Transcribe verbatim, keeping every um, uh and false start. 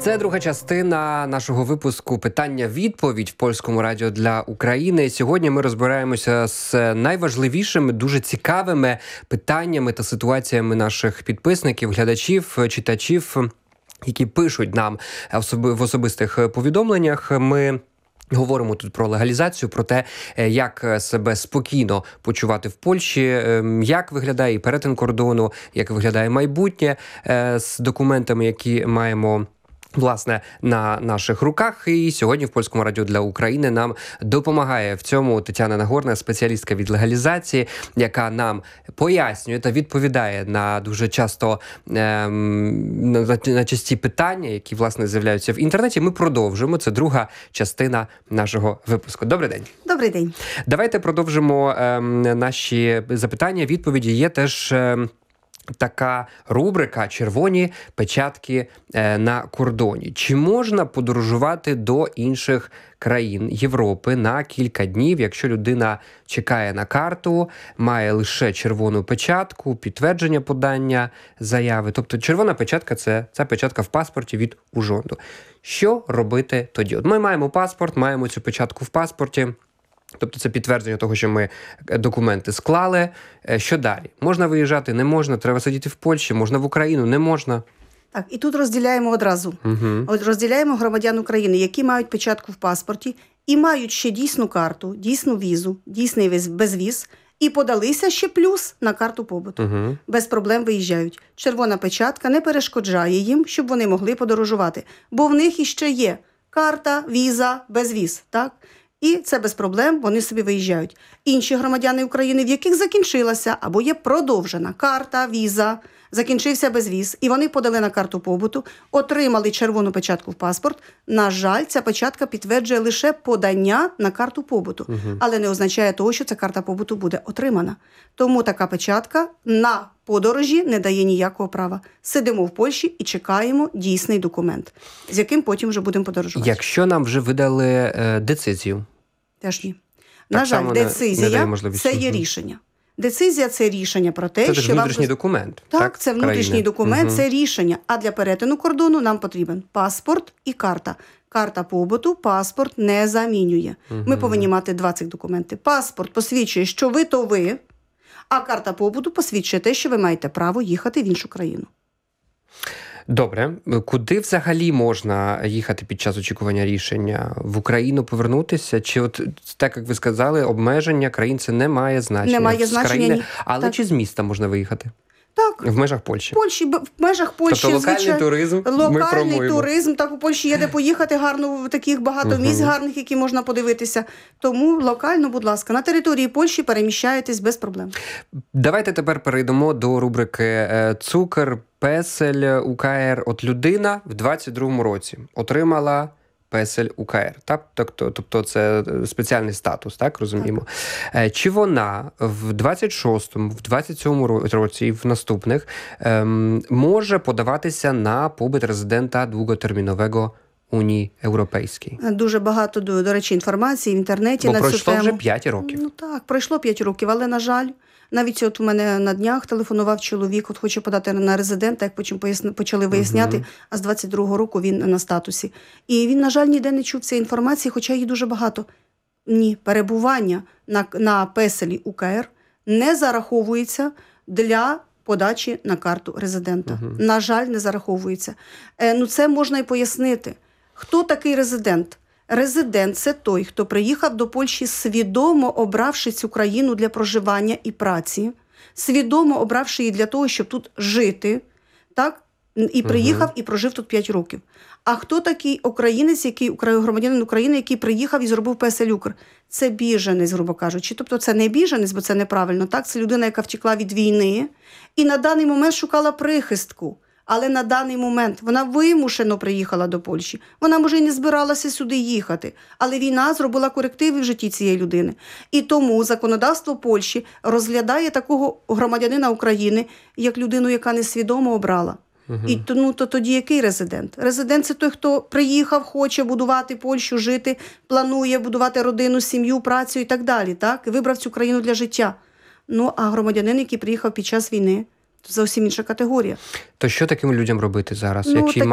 Це друга частина нашого випуску «Питання-відповідь» в Польському радіо для України. Сьогодні ми розбираємося з найважливішими, дуже цікавими питаннями та ситуаціями наших підписників, глядачів, читачів, які пишуть нам в особистих повідомленнях. Ми говоримо тут про легалізацію, про те, як себе спокійно почувати в Польщі, як виглядає і перетин кордону, як виглядає майбутнє з документами, які маємо власне на наших руках. І сьогодні в Польському радіо для України нам допомагає в цьому Тетяна Нагорна, спеціалістка від легалізації, яка нам пояснює та відповідає на дуже часто ем, на, на часті питання, які власне з'являються в інтернеті. Ми продовжуємо. Це друга частина нашого випуску. Добрий день. Добрий день. Давайте продовжимо ем, наші запитання. Відповіді є теж ем, така рубрика «Червоні печатки е, на кордоні». Чи можна подорожувати до інших країн Європи на кілька днів, якщо людина чекає на карту, має лише червону печатку, підтвердження подання заяви? Тобто червона печатка – це ця печатка в паспорті від ужонду. Що робити тоді? От ми маємо паспорт, маємо цю печатку в паспорті. Тобто це підтвердження того, що ми документи склали. Що далі? Можна виїжджати, не можна, треба сидіти в Польщі, можна в Україну, не можна. Так, і тут розділяємо одразу. Угу. От розділяємо громадян України, які мають печатку в паспорті і мають ще дійсну карту, дійсну візу, дійсний безвіз, і подалися ще плюс на карту побуту. Угу. Без проблем виїжджають. Червона печатка не перешкоджає їм, щоб вони могли подорожувати. Бо в них іще є карта, віза, безвіз, так? І це без проблем, вони собі виїжджають. Інші громадяни України, в яких закінчилася або є продовжена карта, віза, закінчився безвіз, і вони подали на карту побуту, отримали червону печатку в паспорт. На жаль, ця печатка підтверджує лише подання на карту побуту, угу. але не означає того, що ця карта побуту буде отримана. Тому така печатка на подорожі не дає ніякого права. Сидимо в Польщі і чекаємо дійсний документ, з яким потім вже будемо подорожувати. Якщо нам вже видали е, децизію? Теж ні. Так на жаль, децизія не, – це є рішення. Децизія – це рішення про те, це що... Це внутрішній вам... документ. Так, так це внутрішній країни. документ, угу. це рішення. А для перетину кордону нам потрібен паспорт і карта. Карта побуту паспорт не замінює. Угу. Ми повинні мати два цих документи. Паспорт посвідчує, що ви то ви, а карта побуту посвідчує те, що ви маєте право їхати в іншу країну. Добре. Куди взагалі можна їхати під час очікування рішення? В Україну повернутися? Чи от, так як ви сказали, обмеження країн це не має значення? Не має значення, країни, ні. Але так. чи з міста можна виїхати? Так. В межах Польщі? Польщі, в межах Польщі, тобто локальний звичайно, туризм локальний ми туризм, так у Польщі є де поїхати гарно, таких багато місць uh-huh. гарних, які можна подивитися. Тому локально, будь ласка, на території Польщі переміщаєтесь без проблем. Давайте тепер перейдемо до рубрики «Цукер, песель, УКР». От людина в двадцять другому році отримала песель УКР. Так? Тобто, тобто це спеціальний статус, так розуміємо. Так. Чи вона в двадцять шостому, в двадцять сьомому році і в наступних ем, може подаватися на побит резидента довготермінового Унії Європейській? Дуже багато, до, до речі, інформації в інтернеті. Бо на цю пройшло тему. вже п'ять років. Ну так, пройшло п'ять років, але, на жаль, навіть от у мене на днях телефонував чоловік, от хоче подати на резидента, як потім почали виясняти, uh-huh. а з двадцять другого року він на статусі. І він, на жаль, ніде не чув цієї інформації, хоча її дуже багато. Ні, перебування на, на песелі УКР не зараховується для подачі на карту резидента. Uh-huh. На жаль, не зараховується. Е, ну, це можна і пояснити. Хто такий резидент? Резидент – це той, хто приїхав до Польщі, свідомо обравши цю країну для проживання і праці, свідомо обравши її для того, щоб тут жити, так? І приїхав, uh-huh. і прожив тут п'ять років. А хто такий українець, який, громадянин України, який приїхав і зробив песель УКР? Це біженець, грубо кажучи. Тобто це не біженець, бо це неправильно, так? Це людина, яка втекла від війни і на даний момент шукала прихистку. Але на даний момент вона вимушено приїхала до Польщі. Вона, може, і не збиралася сюди їхати. Але війна зробила корективи в житті цієї людини. І тому законодавство Польщі розглядає такого громадянина України як людину, яка несвідомо обрала. Угу. І ну, то тоді який резидент? Резидент – це той, хто приїхав, хоче будувати Польщу, жити, планує будувати родину, сім'ю, працю і так далі. Так? І вибрав цю країну для життя. Ну, а громадянин, який приїхав під час війни, зовсім інша категорія. То що таким людям робити зараз? Ну, Які